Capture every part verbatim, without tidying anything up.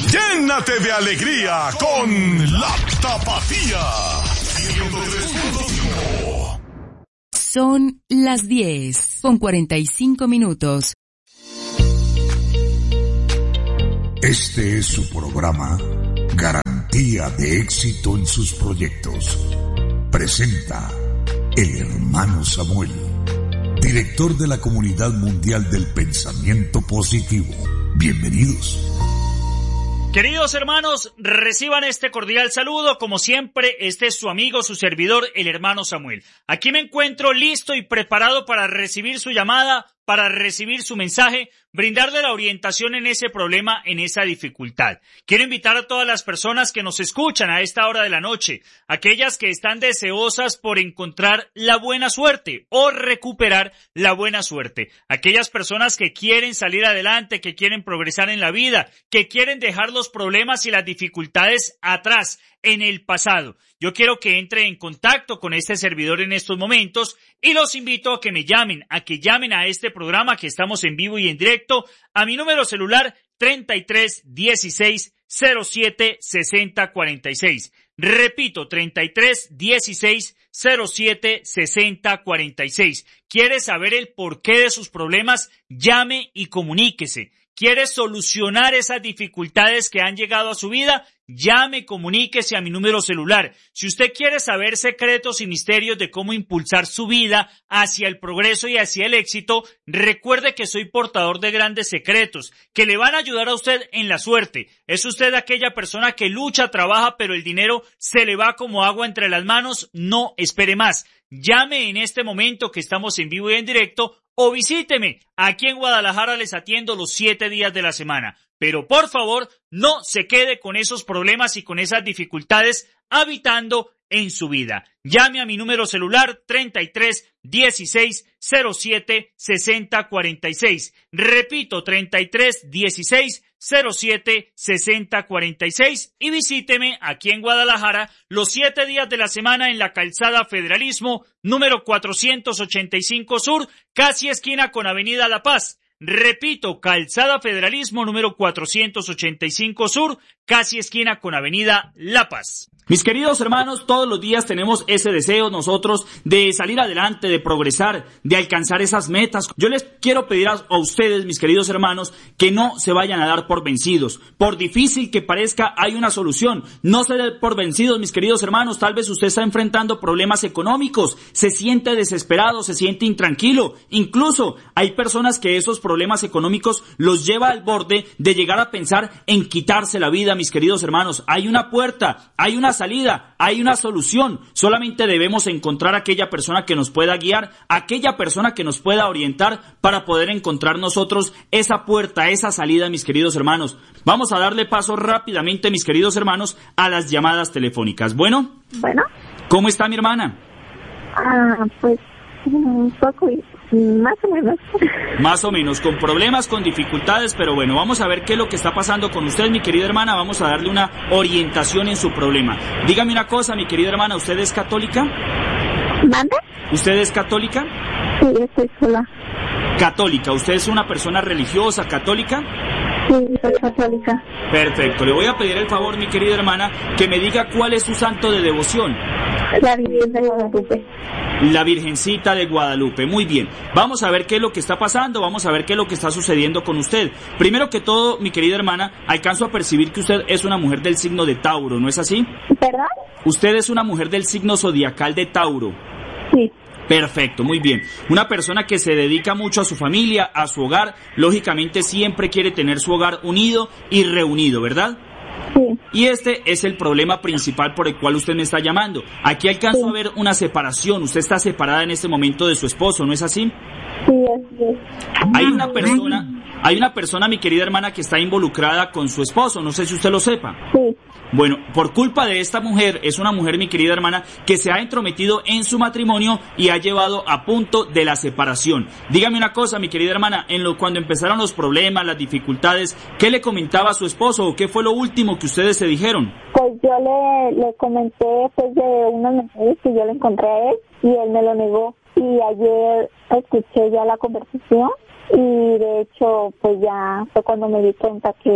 Llénate de alegría con la Tapatía. Son las diez con cuarenta y cinco minutos. Este es su programa Garantía de éxito en sus proyectos. Presenta el hermano Samuel, director de la Comunidad Mundial del Pensamiento Positivo. Bienvenidos. Queridos hermanos, reciban este cordial saludo. Como siempre, este es su amigo, su servidor, el hermano Samuel. Aquí me encuentro listo y preparado para recibir su llamada, para recibir su mensaje, brindarle la orientación en ese problema, en esa dificultad. Quiero invitar a todas las personas que nos escuchan a esta hora de la noche, aquellas que están deseosas por encontrar la buena suerte o recuperar la buena suerte, aquellas personas que quieren salir adelante, que quieren progresar en la vida, que quieren dejar los problemas y las dificultades atrás, en el pasado. Yo quiero que entre en contacto con este servidor en estos momentos y los invito a que me llamen, a que llamen a este programa que estamos en vivo y en directo a mi número celular treinta y tres dieciséis cero siete sesenta cuarenta y seis. Repito, treinta y tres dieciséis cero siete sesenta cuarenta y seis. ¿Quiere saber el porqué de sus problemas? Llame y comuníquese. ¿Quiere solucionar esas dificultades que han llegado a su vida? Llame, comuníquese a mi número celular. Si usted quiere saber secretos y misterios de cómo impulsar su vida hacia el progreso y hacia el éxito, recuerde que soy portador de grandes secretos que le van a ayudar a usted en la suerte. ¿Es usted aquella persona que lucha, trabaja, pero el dinero se le va como agua entre las manos? No espere más. Llame en este momento que estamos en vivo y en directo o visíteme. Aquí en Guadalajara les atiendo los siete días de la semana. Pero por favor, no se quede con esos problemas y con esas dificultades habitando en su vida. Llame a mi número celular treinta y tres dieciséis cero siete sesenta cuarenta y seis. Repito, treinta y tres dieciséis cero siete sesenta cuarenta y seis y visíteme aquí en Guadalajara los siete días de la semana en la calzada Federalismo, número cuatrocientos ochenta y cinco Sur, casi esquina con Avenida La Paz. Repito, calzada Federalismo, número cuatrocientos ochenta y cinco Sur, casi esquina con Avenida La Paz. Mis queridos hermanos, todos los días tenemos ese deseo nosotros de salir adelante, de progresar, de alcanzar esas metas. Yo les quiero pedir a, a ustedes, mis queridos hermanos, que no se vayan a dar por vencidos. Por difícil que parezca, hay una solución. No se den por vencidos, mis queridos hermanos. Tal vez usted está enfrentando problemas económicos, se siente desesperado, se siente intranquilo. Incluso hay personas que esos problemas económicos los lleva al borde de llegar a pensar en quitarse la vida, mis queridos hermanos. Hay una puerta, hay una salida, hay una solución. Solamente debemos encontrar aquella persona que nos pueda guiar, aquella persona que nos pueda orientar para poder encontrar nosotros esa puerta, esa salida, mis queridos hermanos. Vamos a darle paso rápidamente, mis queridos hermanos, a las llamadas telefónicas. Bueno. Bueno. ¿Cómo está mi hermana? Ah, pues un poco, más o menos. Más o menos, con problemas, con dificultades, pero bueno, vamos a ver qué es lo que está pasando con usted, mi querida hermana. Vamos a darle una orientación en su problema. Dígame una cosa, mi querida hermana, ¿usted es católica? ¿Manda? ¿Usted es católica? Sí, estoy sola. Católica, ¿usted es una persona religiosa, católica? Sí, soy católica. Perfecto, le voy a pedir el favor, mi querida hermana, que me diga cuál es su santo de devoción. La Virgen de Guadalupe. La Virgencita de Guadalupe, muy bien. Vamos a ver qué es lo que está pasando, vamos a ver qué es lo que está sucediendo con usted. Primero que todo, mi querida hermana, alcanzo a percibir que usted es una mujer del signo de Tauro, ¿no es así? ¿Verdad? Usted es una mujer del signo zodiacal de Tauro. Sí. Perfecto, muy bien. Una persona que se dedica mucho a su familia, a su hogar, lógicamente siempre quiere tener su hogar unido y reunido, ¿verdad? Sí. Y este es el problema principal por el cual usted me está llamando. Aquí alcanzo a ver una separación. Usted está separada en este momento de su esposo, ¿no es así? Sí, así es. Hay una persona, hay una persona, mi querida hermana, que está involucrada con su esposo. No sé si usted lo sepa. Sí. Bueno, por culpa de esta mujer, es una mujer, mi querida hermana, que se ha entrometido en su matrimonio y ha llevado a punto de la separación. Dígame una cosa, mi querida hermana, en lo cuando empezaron los problemas, las dificultades, ¿qué le comentaba a su esposo o qué fue lo último que ustedes se dijeron? Pues yo le, le comenté pues de unos mensajes que yo le encontré a él y él me lo negó. Y ayer escuché ya la conversación y de hecho pues ya fue cuando me di cuenta que él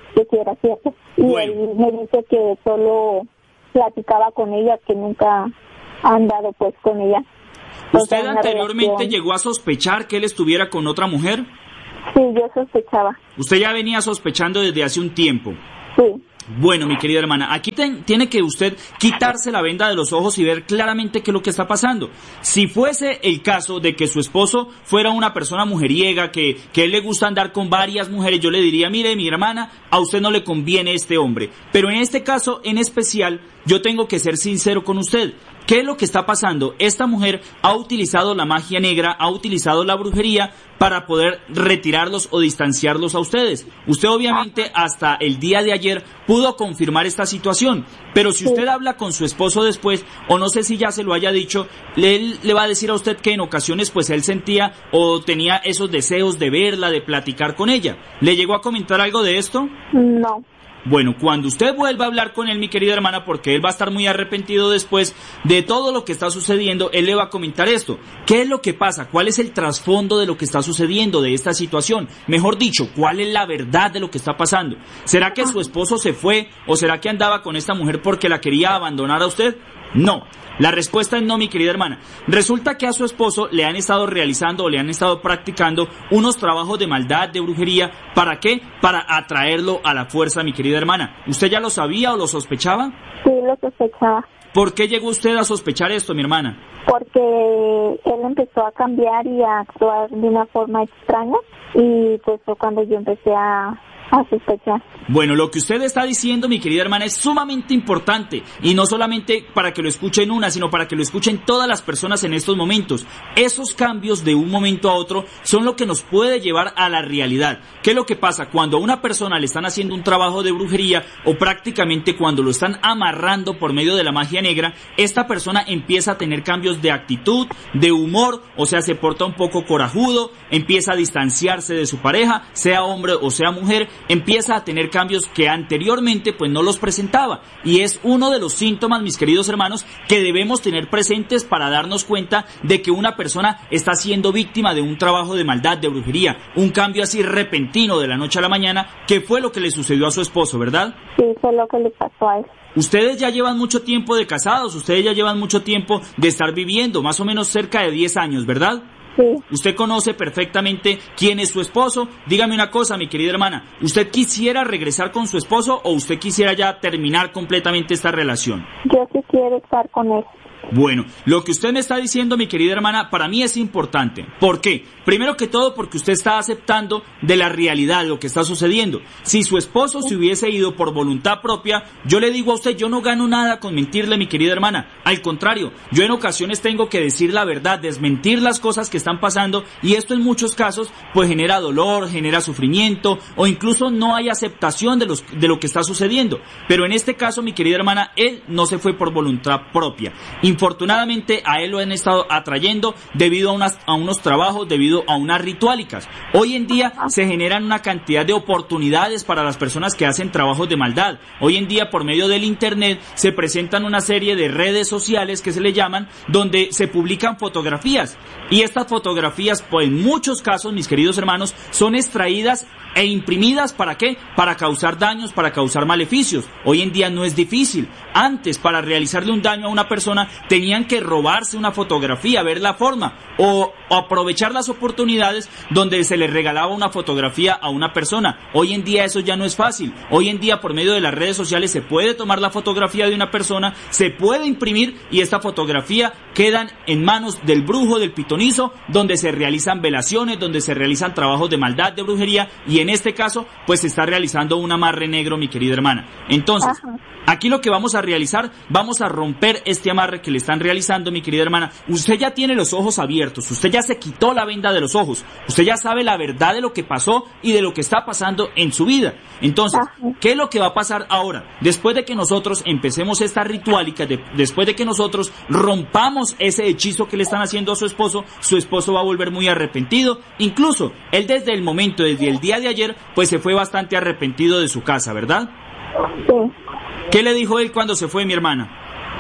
que sí era cierto. Y Bueno. él me dice que solo platicaba con ella, que nunca ha andado pues con ella. O ¿Usted sea, una anteriormente relación. llegó a sospechar que él estuviera con otra mujer? Sí, yo sospechaba. Usted ya venía sospechando desde hace un tiempo. Sí. Bueno, mi querida hermana, aquí ten, tiene que usted quitarse la venda de los ojos y ver claramente qué es lo que está pasando. Si fuese el caso de que su esposo fuera una persona mujeriega, que, que él le gusta andar con varias mujeres, yo le diría, mire, mi hermana, a usted no le conviene este hombre. Pero en este caso en especial, yo tengo que ser sincero con usted. ¿Qué es lo que está pasando? Esta mujer ha utilizado la magia negra, ha utilizado la brujería para poder retirarlos o distanciarlos a ustedes. Usted obviamente hasta el día de ayer pudo confirmar esta situación, pero si usted habla con su esposo después, o no sé si ya se lo haya dicho, él le va a decir a usted que en ocasiones pues él sentía o tenía esos deseos de verla, de platicar con ella. ¿Le llegó a comentar algo de esto? No. Bueno, cuando usted vuelva a hablar con él, mi querida hermana, porque él va a estar muy arrepentido después de todo lo que está sucediendo, él le va a comentar esto. ¿Qué es lo que pasa? ¿Cuál es el trasfondo de lo que está sucediendo, de esta situación? Mejor dicho, ¿cuál es la verdad de lo que está pasando? ¿Será que su esposo se fue o será que andaba con esta mujer porque la quería abandonar a usted? No. La respuesta es no, mi querida hermana. Resulta que a su esposo le han estado realizando o le han estado practicando unos trabajos de maldad, de brujería. ¿Para qué? Para atraerlo a la fuerza, mi querida hermana. ¿Usted ya lo sabía o lo sospechaba? Sí, lo sospechaba. ¿Por qué llegó usted a sospechar esto, mi hermana? Porque él empezó a cambiar y a actuar de una forma extraña y pues fue cuando yo empecé a... a sospechar. Bueno, lo que usted está diciendo, mi querida hermana, es sumamente importante, y no solamente para que lo escuchen una, sino para que lo escuchen todas las personas en estos momentos. Esos cambios de un momento a otro son lo que nos puede llevar a la realidad. ¿Qué es lo que pasa? Cuando a una persona le están haciendo un trabajo de brujería, o prácticamente cuando lo están amarrando por medio de la magia negra, esta persona empieza a tener cambios de actitud, de humor, o sea, se porta un poco corajudo, empieza a distanciarse de su pareja, sea hombre o sea mujer, empieza a tener cambios que anteriormente pues no los presentaba, y es uno de los síntomas, mis queridos hermanos, que debemos tener presentes para darnos cuenta de que una persona está siendo víctima de un trabajo de maldad, de brujería, un cambio así repentino de la noche a la mañana, que fue lo que le sucedió a su esposo, ¿verdad? Sí, fue lo que le pasó a él. Ustedes ya llevan mucho tiempo de casados, ustedes ya llevan mucho tiempo de estar viviendo, más o menos cerca de diez años, ¿verdad? Sí. Usted conoce perfectamente quién es su esposo. Dígame una cosa, mi querida hermana, ¿usted quisiera regresar con su esposo o usted quisiera ya terminar completamente esta relación? Yo sí quiero estar con él. Bueno, lo que usted me está diciendo, mi querida hermana, para mí es importante. ¿Por qué? Primero que todo porque usted está aceptando de la realidad lo que está sucediendo. Si su esposo se hubiese ido por voluntad propia, yo le digo a usted, yo no gano nada con mentirle, mi querida hermana. Al contrario, yo en ocasiones tengo que decir la verdad, desmentir las cosas que están pasando, y esto en muchos casos pues genera dolor, genera sufrimiento, o incluso no hay aceptación de, los, de lo que está sucediendo. Pero en este caso, mi querida hermana, él no se fue por voluntad propia. Infortunadamente a él lo han estado atrayendo debido a, unas, a unos trabajos, debido a unas rituálicas. Hoy en día se generan una cantidad de oportunidades para las personas que hacen trabajos de maldad. Hoy en día por medio del internet se presentan una serie de redes sociales que se le llaman, donde se publican fotografías. Y estas fotografías, pues en muchos casos, mis queridos hermanos, son extraídas e imprimidas, ¿para qué? Para causar daños, para causar maleficios. Hoy en día no es difícil. Antes, para realizarle un daño a una persona, tenían que robarse una fotografía, ver la forma, o aprovechar las oportunidades donde se le regalaba una fotografía a una persona. Hoy en día eso ya no es fácil. Hoy en día por medio de las redes sociales se puede tomar la fotografía de una persona, se puede imprimir, y esta fotografía quedan en manos del brujo, del pitonizo, donde se realizan velaciones, donde se realizan trabajos de maldad, de brujería, y en este caso pues se está realizando un amarre negro, mi querida hermana. Entonces, ajá, aquí lo que vamos a realizar, vamos a romper este amarre que le están realizando, mi querida hermana. Usted ya tiene los ojos abiertos, usted ya se quitó la venda de los ojos, usted ya sabe la verdad de lo que pasó y de lo que está pasando en su vida. Entonces, ¿qué es lo que va a pasar ahora? Después de que nosotros empecemos esta rituálica, de, después de que nosotros rompamos ese hechizo que le están haciendo a su esposo, su esposo va a volver muy arrepentido. Incluso, él desde el momento, desde el día de ayer, pues se fue bastante arrepentido de su casa, ¿verdad? Sí. ¿Qué le dijo él cuando se fue, mi hermana?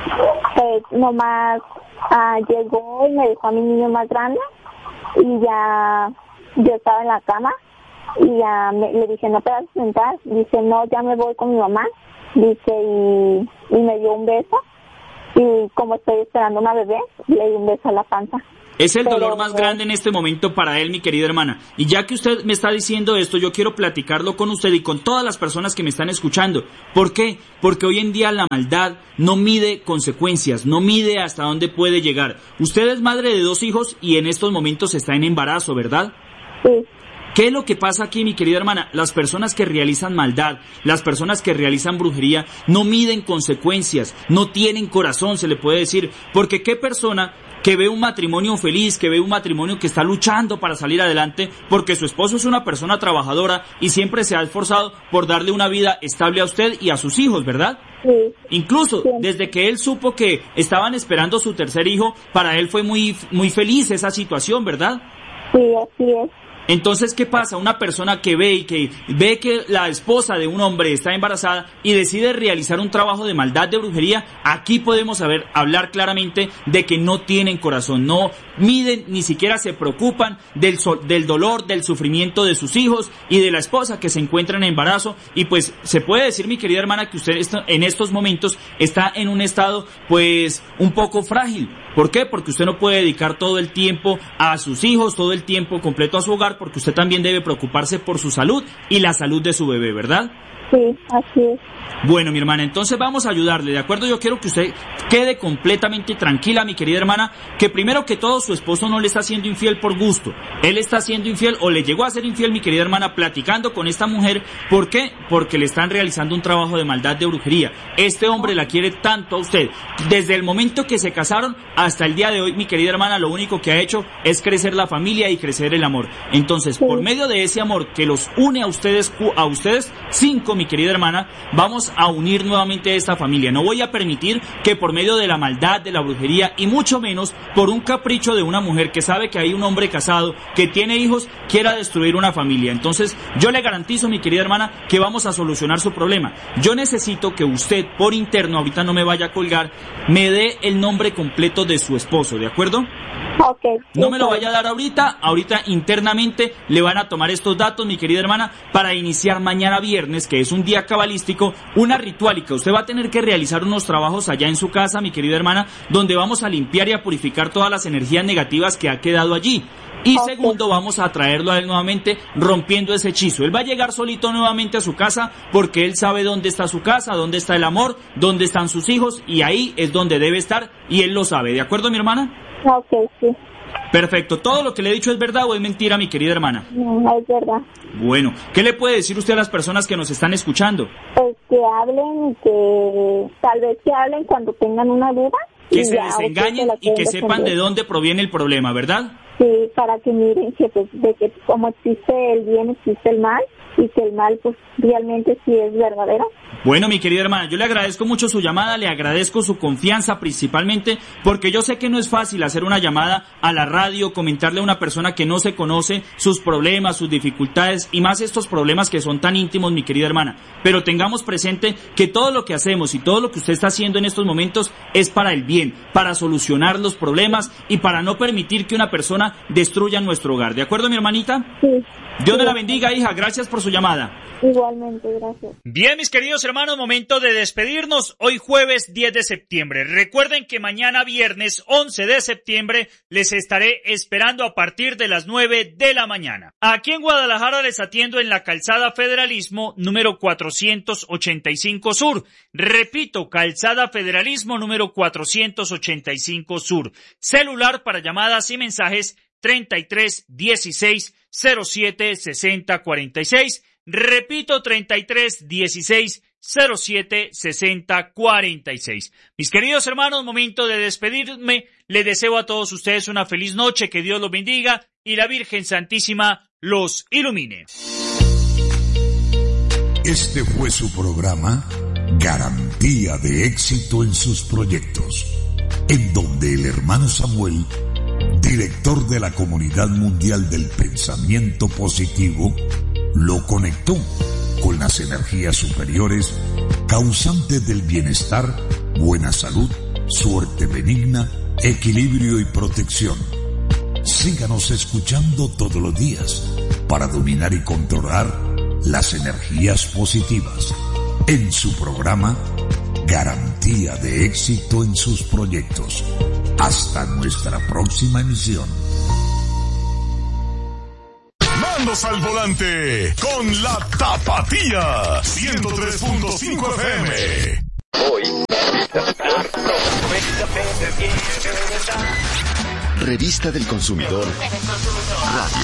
Pues nomás ah, llegó y me dejó a mi niño más grande y ya yo estaba en la cama y ya me, le dije, ¿no te vas a sentar? Dice, no, ya me voy con mi mamá. Dice, y, y me dio un beso. Y como estoy esperando una bebé, le di un beso a la panza. Es el Pero, dolor más grande en este momento para él, mi querida hermana. Y ya que usted me está diciendo esto, yo quiero platicarlo con usted y con todas las personas que me están escuchando. ¿Por qué? Porque hoy en día la maldad no mide consecuencias, no mide hasta dónde puede llegar. Usted es madre de dos hijos y en estos momentos está en embarazo, ¿verdad? Sí. ¿Qué es lo que pasa aquí, mi querida hermana? Las personas que realizan maldad, las personas que realizan brujería, no miden consecuencias, no tienen corazón, se le puede decir. Porque ¿qué persona que ve un matrimonio feliz, que ve un matrimonio que está luchando para salir adelante, porque su esposo es una persona trabajadora y siempre se ha esforzado por darle una vida estable a usted y a sus hijos, ¿verdad? Sí. Incluso Sí. desde que él supo que estaban esperando su tercer hijo, para él fue muy, muy feliz esa situación, ¿verdad? Sí, así es. Entonces, ¿qué pasa? Una persona que ve y que ve que la esposa de un hombre está embarazada y decide realizar un trabajo de maldad, de brujería, aquí podemos saber, hablar claramente de que no tienen corazón, no miden, ni siquiera se preocupan del, sol, del dolor, del sufrimiento de sus hijos y de la esposa que se encuentra en embarazo. Y pues se puede decir, mi querida hermana, que usted está, en estos momentos está en un estado pues un poco frágil. ¿Por qué? Porque usted no puede dedicar todo el tiempo a sus hijos, todo el tiempo completo a su hogar, porque usted también debe preocuparse por su salud y la salud de su bebé, ¿verdad? Sí, así es. Bueno, mi hermana, entonces vamos a ayudarle, ¿de acuerdo? Yo quiero que usted quede completamente tranquila, mi querida hermana, que primero que todo su esposo no le está siendo infiel por gusto. Él está siendo infiel o le llegó a ser infiel, mi querida hermana, platicando con esta mujer. ¿Por qué? Porque le están realizando un trabajo de maldad, de brujería. Este hombre la quiere tanto a usted. Desde el momento que se casaron hasta el día de hoy, mi querida hermana, lo único que ha hecho es crecer la familia y crecer el amor. Entonces, Sí. por medio de ese amor que los une a ustedes, a ustedes cinco, mi querida hermana, vamos a unir nuevamente a esta familia. No voy a permitir que por medio de la maldad, de la brujería y mucho menos por un capricho de una mujer que sabe que hay un hombre casado, que tiene hijos, quiera destruir una familia. Entonces, yo le garantizo, mi querida hermana, que vamos a solucionar su problema. Yo necesito que usted, por interno, ahorita no me vaya a colgar, me dé el nombre completo de su esposo, ¿de acuerdo? Ok. No me lo vaya a dar ahorita, ahorita internamente le van a tomar estos datos, mi querida hermana, para iniciar mañana viernes, que es un día cabalístico, una ritualica. Usted va a tener que realizar unos trabajos allá en su casa, mi querida hermana, donde vamos a limpiar y a purificar todas las energías negativas que ha quedado allí. Y Okay. segundo, vamos a traerlo a él nuevamente rompiendo ese hechizo. Él va a llegar solito nuevamente a su casa porque él sabe dónde está su casa, dónde está el amor, dónde están sus hijos y ahí es donde debe estar y él lo sabe. ¿De acuerdo, mi hermana? Ok, sí. Perfecto. ¿Todo lo que le he dicho es verdad o es mentira, mi querida hermana? No, es verdad. Bueno, ¿qué le puede decir usted a las personas que nos están escuchando? Pues que hablen y que tal vez que hablen cuando tengan una duda. Que y se ya, desengañen usted se y la que pueden sepan de defender. dónde proviene el problema, ¿verdad? Sí, para que miren que pues de que como existe el bien existe el mal y que el mal pues realmente sí es verdadero. Bueno, mi querida hermana, yo le agradezco mucho su llamada, le agradezco su confianza principalmente, porque yo sé que no es fácil hacer una llamada a la radio, comentarle a una persona que no se conoce sus problemas, sus dificultades y más estos problemas que son tan íntimos, mi querida hermana. Pero tengamos presente que todo lo que hacemos y todo lo que usted está haciendo en estos momentos es para el bien, para solucionar los problemas y para no permitir que una persona destruya nuestro hogar. ¿De acuerdo, mi hermanita? Sí. Dios me Sí. la bendiga, hija. Gracias por su llamada. Igualmente, gracias. Bien, mis queridos hermanos, momento de despedirnos. Hoy jueves diez de septiembre. Recuerden que mañana viernes once de septiembre les estaré esperando a partir de las nueve de la mañana. Aquí en Guadalajara les atiendo en la calzada Federalismo número cuatrocientos ochenta y cinco Sur. Repito, calzada Federalismo número cuatrocientos ochenta y cinco Sur. Celular para llamadas y mensajes treinta y tres dieciséis cero siete sesenta cuarenta y seis. Repito, treinta y tres dieciséis cero siete sesenta cuarenta y seis. Mis queridos hermanos, momento de despedirme. Les deseo a todos ustedes una feliz noche, que Dios los bendiga y la Virgen Santísima los ilumine. Este fue su programa Garantía de Éxito en sus Proyectos, en donde el hermano Samuel, director de la Comunidad Mundial del Pensamiento Positivo, lo conectó con las energías superiores causantes del bienestar, buena salud, suerte benigna, equilibrio y protección. Síganos escuchando todos los días para dominar y controlar las energías positivas en su programa Garantía de Éxito en sus Proyectos. Hasta nuestra próxima emisión. Mandos al volante con la Tapatía ciento tres punto cinco F M. Hoy. Revista del Consumidor Radio.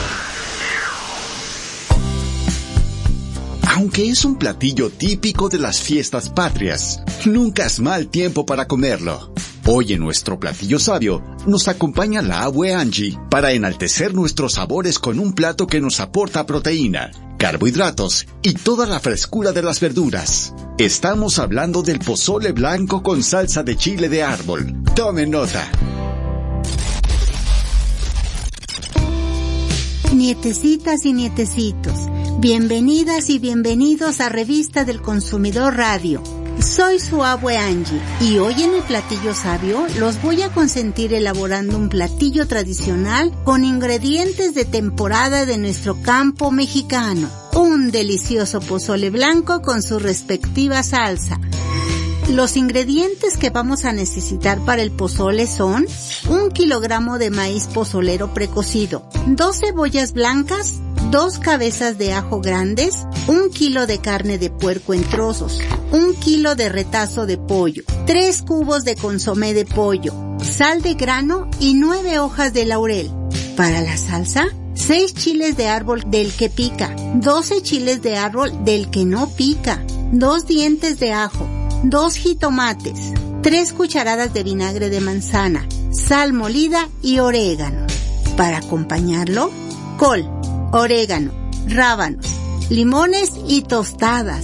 Aunque es un platillo típico de las fiestas patrias, nunca es mal tiempo para comerlo. Hoy en nuestro platillo sabio nos acompaña la abue Angie para enaltecer nuestros sabores con un plato que nos aporta proteína, carbohidratos y toda la frescura de las verduras. Estamos hablando del pozole blanco con salsa de chile de árbol. Tomen nota. Nietecitas y nietecitos, bienvenidas y bienvenidos a Revista del Consumidor Radio. Soy su abue Angie y hoy en el platillo sabio los voy a consentir elaborando un platillo tradicional con ingredientes de temporada de nuestro campo mexicano. Un delicioso pozole blanco con su respectiva salsa. Los ingredientes que vamos a necesitar para el pozole son un kilogramo de maíz pozolero precocido, dos cebollas blancas, dos cabezas de ajo grandes, un kilo de carne de puerco en trozos, un kilo de retazo de pollo, tres cubos de consomé de pollo, sal de grano y nueve hojas de laurel. Para la salsa, seis chiles de árbol del que pica, doce chiles de árbol del que no pica, dos dientes de ajo, dos jitomates, tres cucharadas de vinagre de manzana, sal molida y orégano. Para acompañarlo, col, orégano, rábanos, limones y tostadas.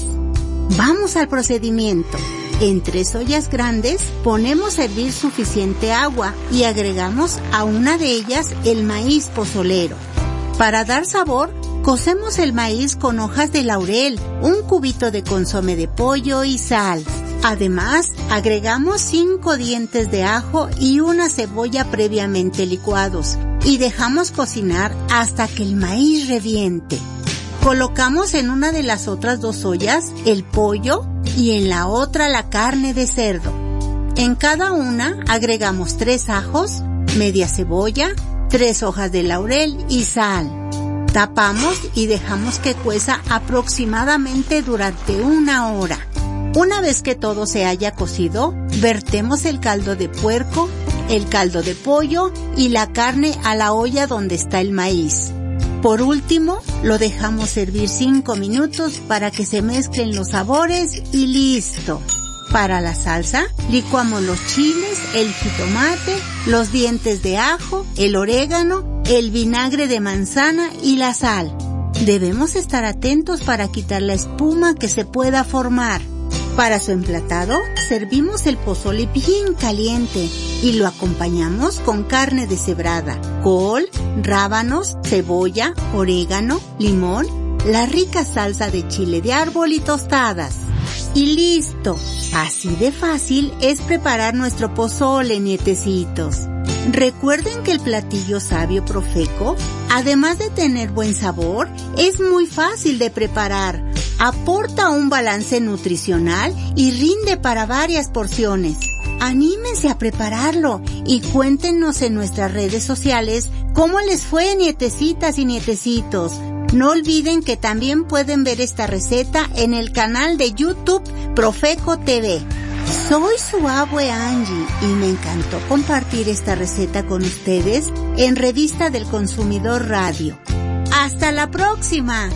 Vamos al procedimiento. En tres ollas grandes ponemos a hervir suficiente agua y agregamos a una de ellas el maíz pozolero. Para dar sabor, cocemos el maíz con hojas de laurel, un cubito de consomé de pollo y sal. Además, agregamos cinco dientes de ajo y una cebolla previamente licuados y dejamos cocinar hasta que el maíz reviente. Colocamos en una de las otras dos ollas el pollo y en la otra la carne de cerdo. En cada una agregamos tres ajos, media cebolla, tres hojas de laurel y sal. Tapamos y dejamos que cueza aproximadamente durante una hora. Una vez que todo se haya cocido, vertemos el caldo de puerco, el caldo de pollo y la carne a la olla donde está el maíz. Por último, lo dejamos servir cinco minutos para que se mezclen los sabores y listo. Para la salsa, licuamos los chiles, el jitomate, los dientes de ajo, el orégano, el vinagre de manzana y la sal. Debemos estar atentos para quitar la espuma que se pueda formar. Para su emplatado, servimos el pozole bien caliente y lo acompañamos con carne deshebrada, col, rábanos, cebolla, orégano, limón, la rica salsa de chile de árbol y tostadas. Y listo. Así de fácil es preparar nuestro pozole, nietecitos. Recuerden que el platillo sabio Profeco, además de tener buen sabor, es muy fácil de preparar. Aporta un balance nutricional y rinde para varias porciones. Anímense a prepararlo y cuéntenos en nuestras redes sociales cómo les fue, nietecitas y nietecitos. No olviden que también pueden ver esta receta en el canal de YouTube Profeco T V. Soy su abue Angie y me encantó compartir esta receta con ustedes en Revista del Consumidor Radio. ¡Hasta la próxima!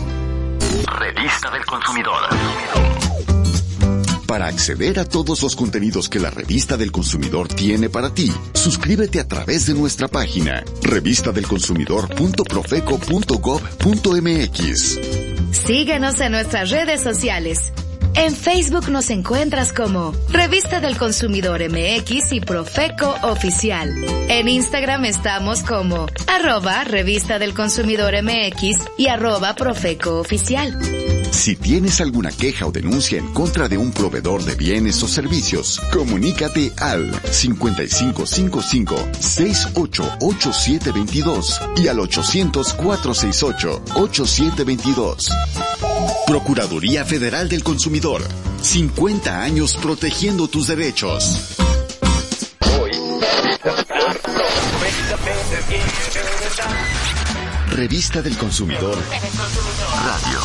Revista del Consumidor. Para acceder a todos los contenidos que la Revista del Consumidor tiene para ti, suscríbete a través de nuestra página revista del consumidor punto profeco punto gob punto mx. Síguenos en nuestras redes sociales. En Facebook nos encuentras como Revista del Consumidor M X y Profeco Oficial. En Instagram estamos como arroba Revista del Consumidor M X y arroba Profeco Oficial. Si tienes alguna queja o denuncia en contra de un proveedor de bienes o servicios, comunícate al cinco cinco cinco cinco, seis ocho ocho siete dos dos y al ochocientos, cuatrocientos sesenta y ocho, ochenta y siete veintidós. Procuraduría Federal del Consumidor. cincuenta años protegiendo tus derechos. Revista del Consumidor Radio.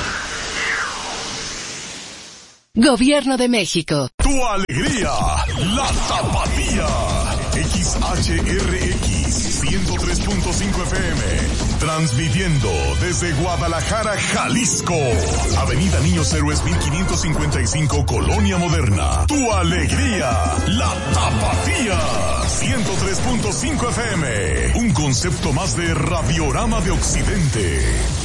Gobierno de México. Tu alegría, la Tapatía. X H R X ciento tres punto cinco F M. Transmitiendo desde Guadalajara, Jalisco. Avenida Niños Héroes mil quinientos cincuenta y cinco, Colonia Moderna. Tu alegría, la Tapatía. ciento tres punto cinco F M. Un concepto más de Radiorama de Occidente.